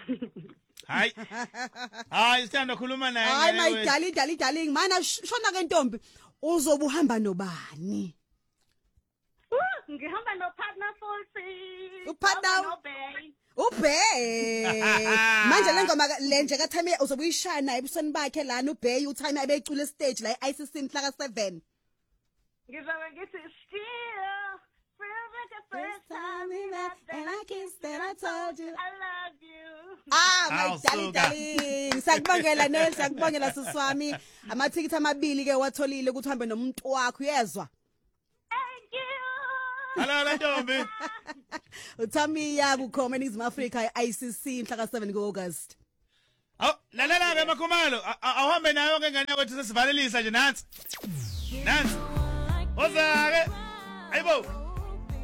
Hayi sithanda ukukhuluma naye. Hayi my darling mana shona ke ntombi uzobe uhamba nobani? Ngihamba no partner futhi. Upartner Ubey. Manje lengoma lenje kaThami uzobe uyishaya naye ebusweni bakhe lana uBey uThami abecula stage la iICC mhla ka7. Ngizobe ngithi still first time and I kissed and I told you I love you. My darling. Sakubongela Nel, sakubongela siswami. Amathikithi amabili ke watholile ukuthi uhambe nomuntu wakho uyezwa. Thank you. Hello Ntombi. uThami yabukhoma eNingizimu Afrika iICC mhla ka7 ngoAugust. Lalela ke Makhumalo, awuhambe nayo ke ngane kwethu sesivalelisa nje nansi. Oza ke. Ayibo.